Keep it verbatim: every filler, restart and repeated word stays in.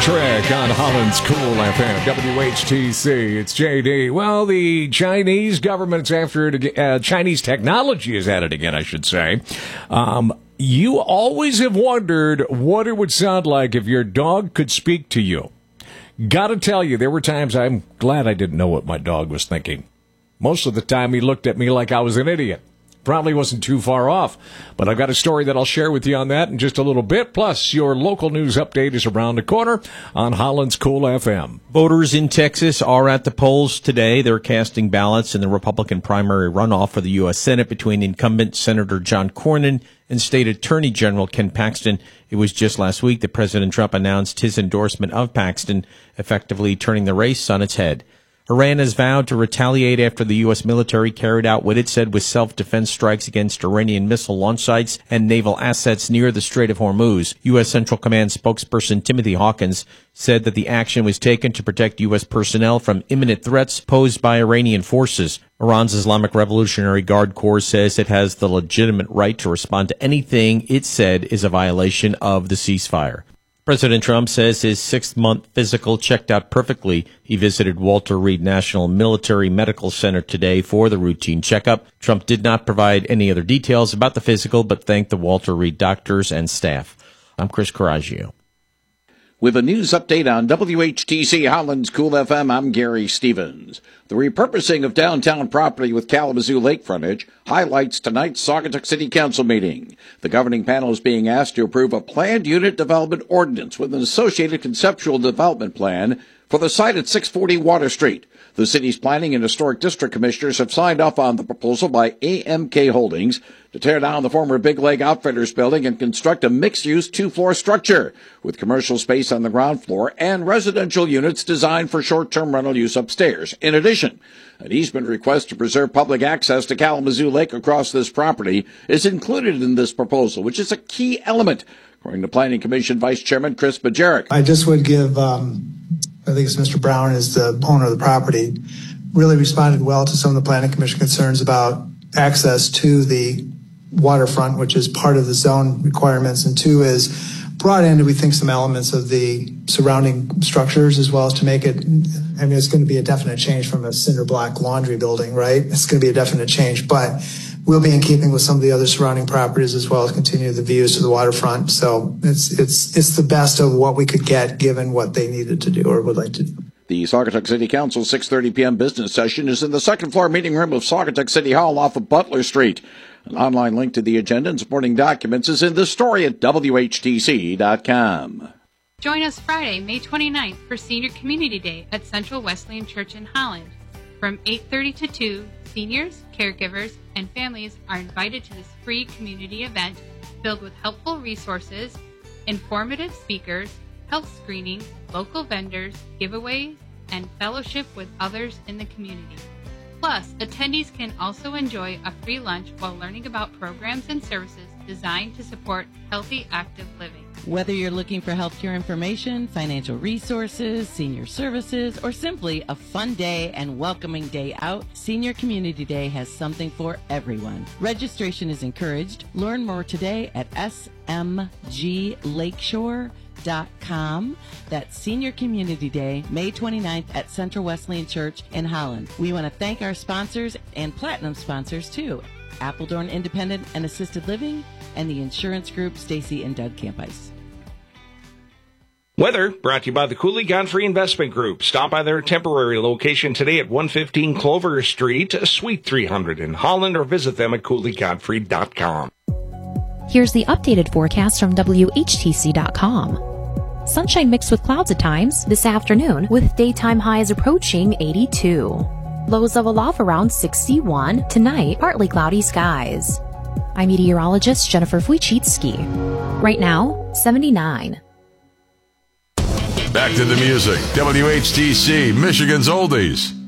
Trick on Holland's Cool F M, W H T C. It's J D. Well, the Chinese government's after it again. Uh, Chinese technology is at it again, I should say. Um, you always have wondered what it would sound like if your dog could speak to you. Gotta tell you, there were times I'm glad I didn't know what my dog was thinking. Most of the time, he looked at me like I was an idiot. Probably wasn't too far off, but I've got a story that I'll share with you on that in just a little bit. Plus, your local news update is around the corner on Holland's Cool F M. Voters in Texas are at the polls today. They're casting ballots in the Republican primary runoff for the U S Senate between incumbent Senator John Cornyn and State Attorney General Ken Paxton. It was just last week that President Trump announced his endorsement of Paxton, effectively turning the race on its head. Iran has vowed to retaliate after the U S military carried out what it said was self-defense strikes against Iranian missile launch sites and naval assets near the Strait of Hormuz. U S Central Command spokesperson Timothy Hawkins said that the action was taken to protect U S personnel from imminent threats posed by Iranian forces. Iran's Islamic Revolutionary Guard Corps says it has the legitimate right to respond to anything it said is a violation of the ceasefire. President Trump says his six-month physical checked out perfectly. He visited Walter Reed National Military Medical Center today for the routine checkup. Trump did not provide any other details about the physical, but thanked the Walter Reed doctors and staff. I'm Chris Coraggio. With a news update on W H T C Holland's Cool F M, I'm Gary Stevens. The repurposing of downtown property with Kalamazoo Lake frontage highlights tonight's Saugatuck City Council meeting. The governing panel is being asked to approve a planned unit development ordinance with an associated conceptual development plan for the site at six forty Water Street. The city's Planning and Historic District Commissioners have signed off on the proposal by A M K Holdings to tear down the former Big Leg Outfitters building and construct a mixed-use two-floor structure with commercial space on the ground floor and residential units designed for short-term rental use upstairs. In addition, an easement request to preserve public access to Kalamazoo Lake across this property is included in this proposal, which is a key element, according to Planning Commission Vice Chairman Chris Bajerick. I just would give, um, I think it's Mister Brown is the owner of the property, really responded well to some of the Planning Commission concerns about access to the waterfront, which is part of the zone requirements, and two is brought into, we think, some elements of the surrounding structures as well as to make it, I mean, it's going to be a definite change from a cinder block laundry building, right? It's going to be a definite change, but we'll be in keeping with some of the other surrounding properties as well as continue the views to the waterfront. So it's it's it's the best of what we could get given what they needed to do or would like to do. The Saugatuck City Council six thirty p.m. business session is in the second floor meeting room of Saugatuck City Hall off of Butler Street. An online link to the agenda and supporting documents is in the story at W H T C dot com. Join us Friday, May twenty-ninth for Senior Community Day at Central Wesleyan Church in Holland. From eight thirty to two, seniors, caregivers, and families are invited to this free community event filled with helpful resources, informative speakers, health screening, local vendors, giveaways, and fellowship with others in the community. Plus, attendees can also enjoy a free lunch while learning about programs and services designed to support healthy, active living. Whether you're looking for healthcare information, financial resources, senior services, or simply a fun day and welcoming day out, Senior Community Day has something for everyone. Registration is encouraged. Learn more today at S M G lakeshore dot com. That's Senior Community Day, May twenty-ninth at Central Wesleyan Church in Holland. We want to thank our sponsors and platinum sponsors too, Appledorn Independent and Assisted Living, and the insurance group Stacy and Doug Campice. Weather brought to you by the Cooley Godfrey Investment Group. Stop by their temporary location today at one fifteen Clover Street, Suite three hundred in Holland, or visit them at cooley godfrey dot com. Here's the updated forecast from W H T C dot com. Sunshine mixed with clouds at times this afternoon, with daytime highs approaching eighty-two. Lows level off around sixty-one. Tonight, partly cloudy skies. I'm meteorologist Jennifer Wojcicki. Right now, seventy-nine. Back to the music. W H T C, Michigan's Oldies.